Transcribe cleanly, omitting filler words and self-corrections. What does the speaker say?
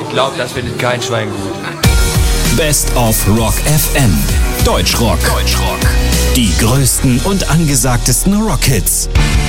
glaube, das findet kein Schwein gut. Best of Rock FM. Deutschrock. Die größten und angesagtesten Rockhits.